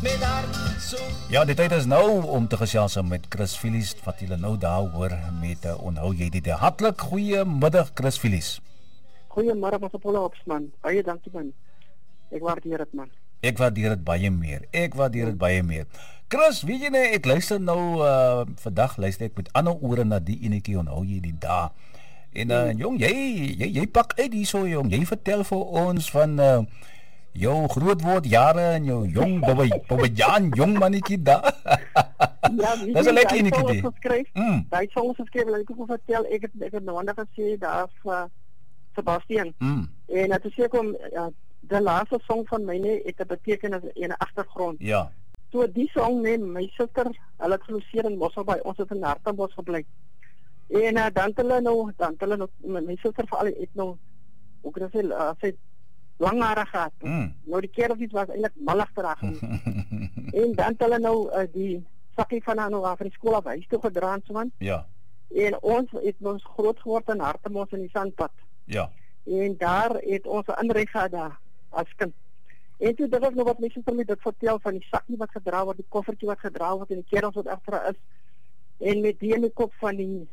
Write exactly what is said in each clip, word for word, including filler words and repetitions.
Ja, die tyd is nou om te gesels met Chris Phillies, wat julle nou daar hoor met uh, onthou jy dit. Hartlik goeiemiddag Chris Phillies. Goeiemôre met Apollo Opsman. Baie dankie man. Ek waardeer dit man. Ek waardeer dit baie meer. Ek waardeer dit baie meer. Chris, weet jy nee, ek luister nou uh, vandag luister ek met ander ore na die enetjie onthou jy die dae. En uh, jong, jy jy jy pak uit hierso jong. Jy vertel vir ons van uh, jou grootword jare en jou jong Bobbe Bobbe Jan jong mannetjie daar. Ja, dis 'n lekker enetjie. Mm. Daai song is geskryf, laat ek gou vertel. Ek het ek het nou net gesê daar vir uh, Sebastian. Mm. En dit sê kom uh, die laaste song van myne het 'n betekenis in 'n agtergrond. Ja. So die song neem my suster, hulle het geloseer in Mosselbaai. Ons het in Hartenbos gebly. En uh, dan hulle nou, dan hulle nou my suster veral het nou ook gesê uh, sy lang hare gehad. Mm. Nou die kereltjies was eintlik mal agterag. En dan hulle nou uh, die sakkie van haar nou af van die skool af huis toe gedra en so man. Ja. En ons het ons groot geword in Hartenbos in die sandpad. Ja. En daar het ons 'n inry gehad daar as kind. En toe dit was nog wat mense vir my dit vertel van die sakkie wat gedra word, die koffertjie wat gedra word en die kerels wat agter haar is. En met die in die kop van die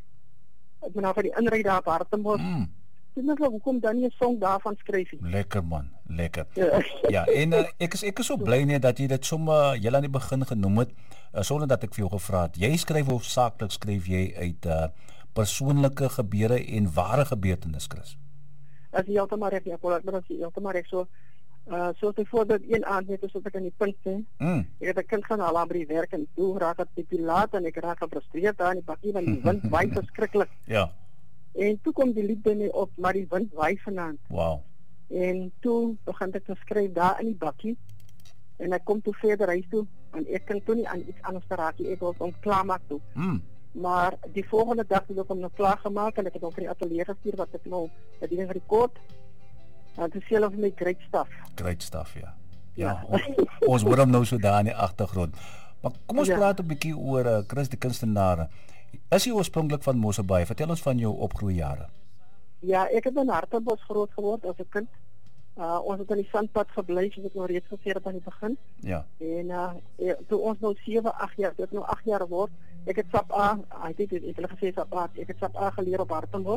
ek bedoel van die inry daar op Hartenbos. Mm. Dis net hoekom dan nie 'n song daarvan skryf nie. Lekker man, lekker. Ja, ja en uh, ek is ek is so bly net dat jy dit sommer jy aan die begin genoem het uh, sonder dat ek vir jou gevra het. Jy skryf hoofsaaklik skryf jy uit uh, persoonlike gebeure en ware gebeurtenisse, Chris. As jy heeltemal reg ja, Paul, ek bedoel as jy heeltemal reg so uh so byvoorbeeld een aand net so ek aan die punt sê. Mm. Ek het 'n kind gaan haal aan by die werk en toe raak dit bietjie laat en ek raak gefrustreerd daar in die bakkie want die wind waai verskriklik. Ja. En toe kom die lied by my op, maar die wind waai vanaand. Wow. En toe begin ek te skryf daar in die bakkie. En ek kom toe verder huis toe en ek kan toe nie aan iets anders raak nie. Ek wil hom klaarmaak toe. Mm. Maar die volgende dag het ek hom nou klaar gemaak en ek het hom vir die ateljee gestuur wat ek nou die ding rekord. En toe sê hulle vir my great stuff. Great stuff, ja. Ja, Ja. ons, ons hoor hom nou so daar in die agtergrond. Maar kom ons Ja. praat 'n bietjie oor uh, Chris die kunstenaar. Is jy oorspronklik van Mosselbaai? Vertel ons van jou opgroeijare. Ja, ek het in Hartenbos groot geword as 'n kind. Uh, ons het in die sandpad gebly, soos ek nou reeds gesê het aan die begin. Ja. En uh, e, toe ons nou sewe, agt jaar, dit nou agt jaar word, ek het SAP A, ek het ek het hulle gesê SAP A, ek het SAP A geleer op Hartenbos.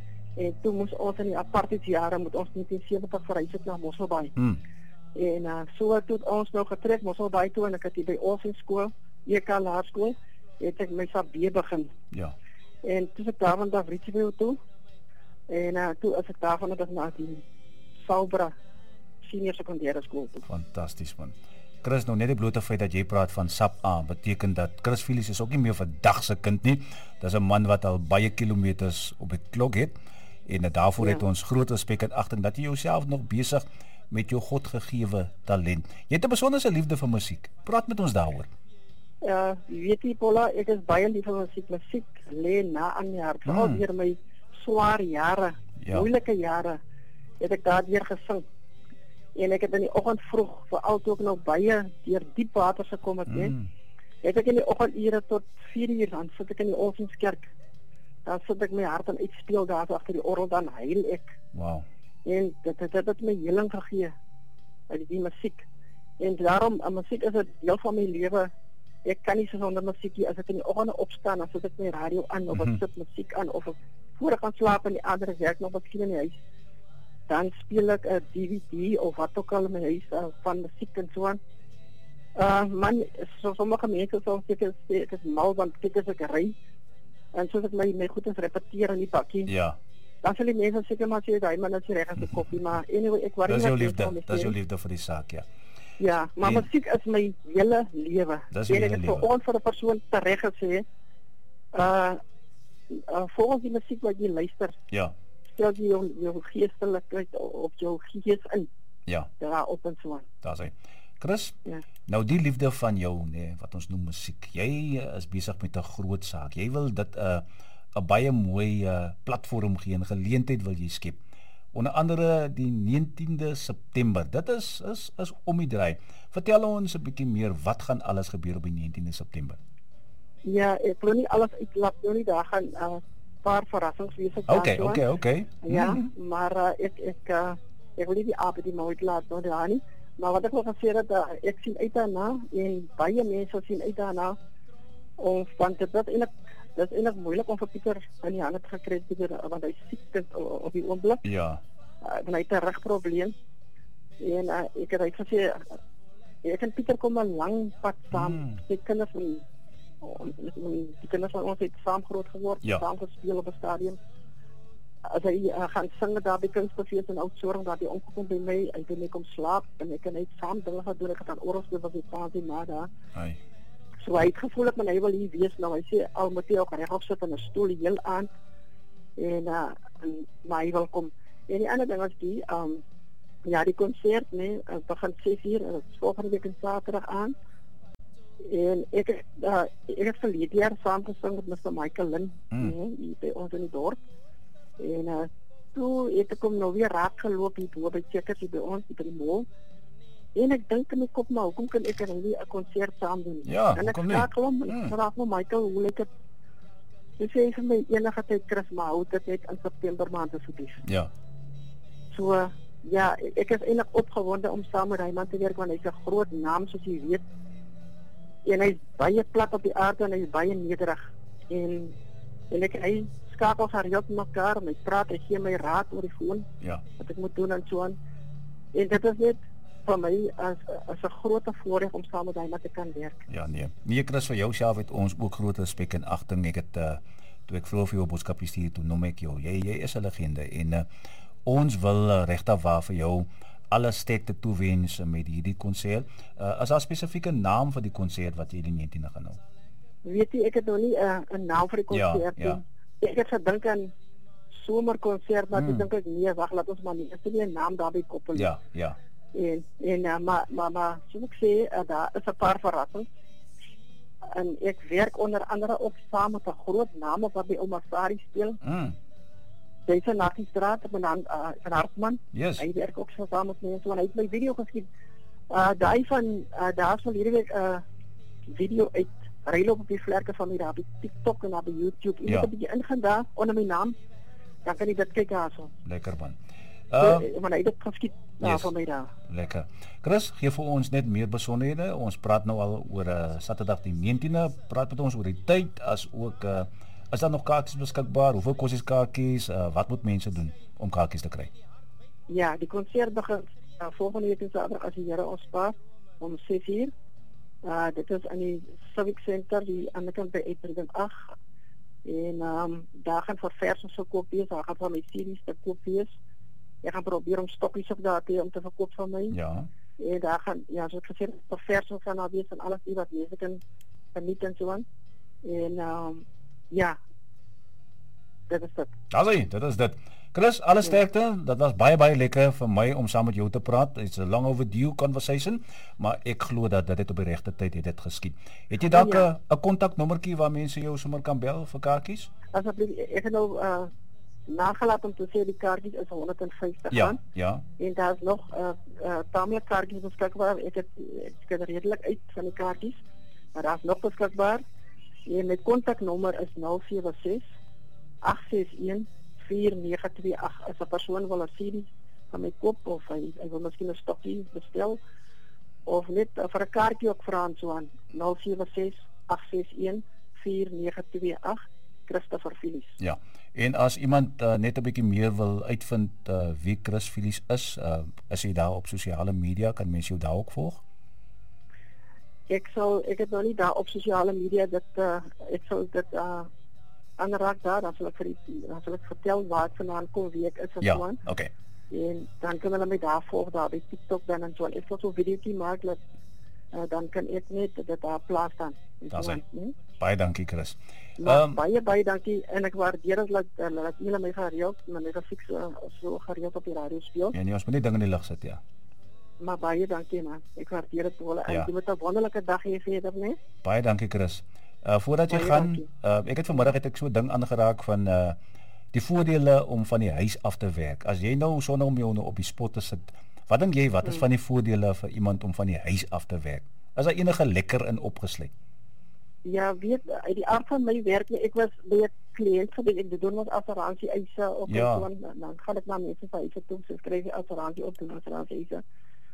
En toe moes ons in die apartheidsjare moet ons negentien sewentig verhuis het na Mosselbaai. Mm. En uh, so het ons nou getrek Mosselbaai toe en ek het hier by Olsen skool, E K Laerskool, het ek my SAP B begin. Ja. En toe is ek daar van daar Rietsville toe. En uh, toe is ek daar van dat na die Salbra senior sekondêre skool toe. Fantasties man. Chris, nou net die blote feit dat jy praat van SAP A beteken dat Chris Phillies is ook nie meer vandag se kind nie. Dis 'n man wat al baie kilometers op die klok het en uh, daarvoor ja. het ons groot respek en agting dat jy jouself nog besig met jou godgegewe talent. Jy het 'n besondere liefde vir musiek. Praat met ons daaroor. Ja, uh, weet jy Paula, ek is baie lief vir musiek. Musiek lê na aan my hart. Al Mm. deur my swaar jare, Ja. moeilike jare, het ek daar weer gesing. En ek het in die oggend vroeg, veral toe ek nou baie deur diep water gekom het, net. Mm. Het ek in die oggendure tot vier uur dan sit ek in die Olsenskerk. Dan sit ek my hart aan uitspeel daar agter die orgel, dan huil ek. Wow. En dit dit het my heling gegee uit die, die musiek. En daarom, uh, musiek is 'n deel van my lewe. Ek kan nie sonder musiek nie. As ek in die oggende opstaan, dan sit ek my radio aan of ek Mhm. sit musiek aan of ek voor ek gaan slaap en die ander werk nog miskien in die huis. Dan speel ek 'n D V D of wat ook al in my huis uh, van musiek en so aan. Uh man, so sommige mense sal seker sê ek is mal want kyk as ek ry en soos ek my my goed eens repeteer in die bakkie. Ja. Dan sal die mense seker maar sê daai man is reg as 'n koppie, maar anyway, ek worry Dis jou net liefde. om my Dis jou stem. liefde vir die saak, ja. Ja, maar En- musiek is my hele lewe. Dis jou En ek hele het vir lewe. ons vir 'n persoon tereg gesê, uh, uh volgens die musiek wat jy luister, Ja. stel jy jou, jou geestelikheid op jou gees in, Ja. daar op en so aan. Daar's hy. Chris, Ja. nou die liefde van jou, nee, wat ons noem musiek. Jy uh, is besig met 'n groot saak. Jy wil dit 'n uh, 'n baie mooi uh, platform gee en geleentheid wil jy skep. Onder andere die negentiende September. Dit is is is om die draai. Vertel ons 'n bietjie meer, wat gaan alles gebeur op die negentiende September? Ja, ek wil nie alles uitlap nou nie, daar gaan 'n uh, paar verrassings wees. Okay, okay, okay. Ja, Mm. maar uh, ek ek uh, ek wil nie die aap die mooi laat nou daar nie. maar wat ek wil gesê dat uh, ek sien uit daarna en baie mense sien uit daarna om want dit is eintlik dit is eintlik moeilik om vir Pieter in die hande te gekry Pieter want hy siek is op die oomblik. Ja. Uh, want hy het 'n rugprobleem. En uh, ek het hy gesê ek en Pieter kom 'n lang pad saam. Hmm. Sy kinders en die kinders van ons het saam groot geword, Ja. saam gespeel op 'n stadion. As hy uh, gaan sing daar by Kunstefees en Oudtshoorn, daar hy omgekom by my, hy het net kom slaap en ek en hy het saam dinge gedoen. Ek het aan oral speel wat die pa en ma daar. Ai. So hy het gevoel dat hy wil hier wees nou. Hy sê al moet hy ook regop sit in 'n stoel die heel aand. En uh en maar hy wil kom. En die ander ding was die um ja, die konsert nee, uh, begin ses uur en dit is volgende week in Saterdag aan. En ek het uh, ek het verlede jaar saam gesing met mister Michael Lynn, Mm. nee, hier by ons in die dorp. En uh toe het ek hom nou weer raak geloop hier bo by Checkers hier by ons hier by die mall. En ek dink in my kop maar hoekom kan ek en hy 'n konsert saam doen? Ja, en ek hoekom nie? skakel hom, Mm. ek vra hom Michael, hoe lyk dit? Hy sê vir my enige tyd Chris, maar hou dit net in September maand asseblief. Ja. So uh, ja, ek is eintlik opgewonde om saam met Raymond te werk want hy's 'n groot naam soos jy weet. En hy's baie plat op die aarde en hy's baie nederig. En en ek hy skakel gereeld met mekaar, hy praat, hy gee my raad oor die foon Ja. wat ek moet doen en so aan. En dit is net vir my as as 'n groot voorreg om saam met hy met te kan werk. Ja, nee. Nee, Chris, vir jou self het ons ook groot respek en agting. Ek het uh toe ek vroeër vir jou boodskap gestuur toe noem ek jou. Jy jy is 'n legende en uh, ons wil uh, regtig waar vir jou alle sterkte toewens met hierdie konsert. Uh, as daar 'n spesifieke naam vir die konsert wat jy die negentiende gaan hou. Weet jy, ek het nog nie 'n uh, 'n naam vir die Ja, konsert ja. nie. Ek het gedink aan somerkonsert, maar Hmm. ek dink ek nee, wag, laat ons maar nie eers nie 'n naam daarbey koppel nie. Ja, ja. En en uh, maar maar maar soos ek sê, uh, daar is 'n paar verrassings. En ek werk onder andere ook saam met 'n groot naam op wat by Ouma Sari speel. Mm. Hy's 'n Nagiestraat op 'n uh, van Hartman. Yes. Hy werk ook so saam met mense want hy het my video geskiet. Uh daai van uh, daar's van hierdie week 'n uh, video uit Ryloop op die vlerke van my daar op TikTok en op YouTube. Jy Ja. moet 'n bietjie ingaan daar onder my naam. Dan kan jy dit kyk daarso. Lekker man. Uh, Uh so, want hy het dit geskiet daar yes. van my daar. lekker. Chris, gee vir ons net meer besonderhede. Ons praat nou al oor uh, Saterdag die negentiende. Praat met ons oor die tyd as ook uh is daar nog kaartjies beskikbaar? Hoeveel kos is kaartjies? Uh, wat moet mense doen om kaartjies te kry? Ja, die konsert begin uh, volgende week in Saterdag as die Here ons spaar om ses uur. Uh dit is aan die Civic Center die aan die kant by eight three agt. En ehm um, daar gaan verversings verkoop wees, daar gaan van my series te koop wees. Ek gaan probeer om stokkies op daar te hê om te verkoop van my. Ja. En daar gaan ja, soos ek gesê het, verversings van daar wees en alles iets wat mense kan geniet en so aan. En ehm um, ja. Dit is dit. Daai, dit is dit. Chris, alle sterkte. Dit was baie baie lekker vir my om saam met jou te praat. It's a long overdue conversation, maar ek glo dat dit het op die regte tyd het dit geskied. Het jy dalk 'n Ja. 'n kontaknommertjie waar mense jou sommer kan bel vir kaartjies? Asseblief, ek het nou uh nagelaat om te sê die kaartjies is honderd en vyftig Ja, rand. ja. En daar's nog uh, uh tamelik kaartjies beskikbaar. Ek het ek het redelik uit van die kaartjies. Maar daar's nog beskikbaar. En my kontaknommer is nul sewe ses agt ses een vier nege twee agt. As 'n persoon wil 'n C D van my koop of hy, hy wil miskien 'n stokkie bestel of net uh, vir 'n kaartjie ook vra aan so aan nul sewe ses agt ses een vier nege twee agt. Christopher Phillies. Ja. En as iemand uh, net 'n bietjie meer wil uitvind uh, wie Chris Phillies is, uh, is hy daar op sosiale media, kan mense jou daar ook volg? Ek sal ek het nou nie daar op sosiale media dit uh, ek sal dit uh, aanraak daar, dan sal ek vir die, dan sal ek vertel waar ek vandaan kom, wie ek is en Ja, so aan. okay. En dan kan hulle my daar volg daar by TikTok dan en so aan. Ek sal so 'n videoetjie maak dat uh, dan kan ek net dit daar plaas dan. En Daar's so hy. aan, nee? Baie dankie Chris. Maar Ehm, baie baie dankie en ek waardeer dit dat uh, dat julle my gereeld, maar net fiks so, so gereeld op die radio speel. Ja, nee, ons moet nie dinge in die lug sit, ja. Maar baie dankie man. Ek waardeer dit wel. En Ja. jy moet 'n wonderlike dag hê verder, né? Baie dankie Chris. Uh voordat jy Baie gaan, dankie. uh ek het vanmiddag het ek so 'n ding aangeraak van uh die voordele om van die huis af te werk. As jy nou sonder om jou nou op die spot te sit, wat dink jy wat is van die voordele vir iemand om van die huis af te werk? Is daar enige lekker in opgesluit? Ja, weet uit die aard van my werk, ek was by 'n kliënt gewees, ek doen ons assuransie eise op Ja. en so, dan gaan ek na mense se huise toe, so skryf jy assuransie op doen assuransie eise.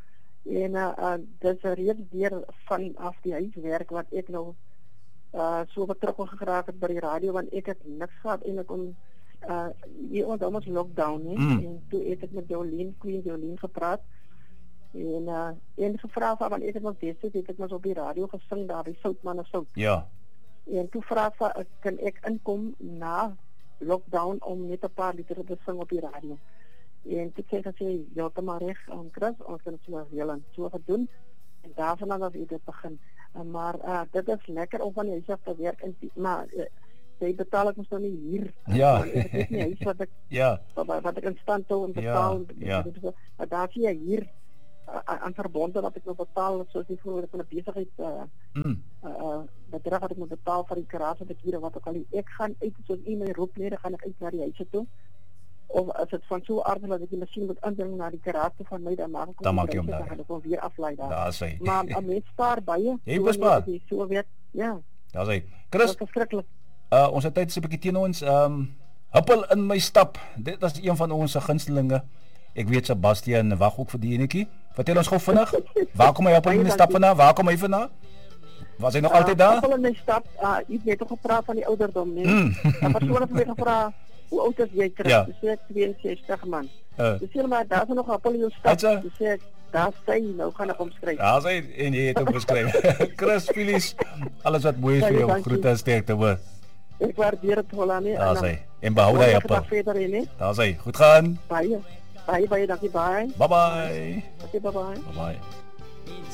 En uh, uh, dis reeds deur vanaf die huiswerk wat ek nou uh, so betrokke geraak het by die radio, want ek het niks gehad eintlik om uh, hier onthou ons lockdown, hè, Mm. en toe het ek met Jolien, Queen Jolien gepraat, en, uh, en gevra van, want ek het nog destyds, het ek ons op die radio gesing daar by Soutman of Sout, Ja. en toe vra ek van, uh, kan ek inkom na lockdown om net 'n paar liedere te sing op die radio. En toe sê ek sê, ja, te maar reg, um, Chris, ons kan het so heel en so gedoen, en daarvan af het dit begin. Uh, maar uh, dit is lekker om van die huis af te werk, en, die- maar uh, jy betaal ek ons nou nie hier. Ja. Want ek het nie 'n huis wat ek, Ja. wat, wat ek in stand hou en Ja, betaal. ja. Maar daar sien jy hier uh, aan verbonde wat ek nog betaal, soos die voor ek van 'n besigheid uh, Mm. uh, uh, bedrag wat ek moet betaal vir die karaas wat ek hier en wat ook al. Ek gaan uit, soos u my roep nee, dan gaan ek uit na die huise toe. Of as dit van so aard is dat ek die masjien moet indring na die karaas toe van my, dan maak ek Dan hom maak jy hom dan daar. gaan ek hom weer aflaai daar. Daar's hy. Maar 'n mens spaar baie. Jy So bespaar. net as jy So weet, ja, Daar's hy. dit Chris, is verskriklik. uh, ons het tyd is 'n bietjie teen ons. Ehm um, Huppel in my stap. Dit is een van ons se gunstelinge. Ek weet Sebastian wag ook vir die enetjie. Vertel ons gou vinnig. Waar kom hy Huppel in my stap vandaan? Waar kom hy vandaan? Was hy nog altyd daar? Appel in my stad, uh, jy het net toch gepraat van die ouderdom, nee. Mm. 'n Persoon het my gevra, hoe oud is jy terug? Ja. Toe sê ek tweeënsestig man. Uh, Toe sê hulle maar, daar is nog 'n appel in jou stad. Atsa. Toe sê ek, daar sê jy, nou gaan ek omskryf. Daar's hy en jy het hom beskryf. Chris Phillies, alles wat mooi is vir Baie jou. dankie. Groete en sterkte hoor. Ek waardeer dit Holland. Daar's hy. En behou hy Appel. Huppel. Verder in, nee. Daar's hy. Goed gaan. Baie. Baie, baie dankie, bye. Bye bye. Okay, bye bye. Bye bye.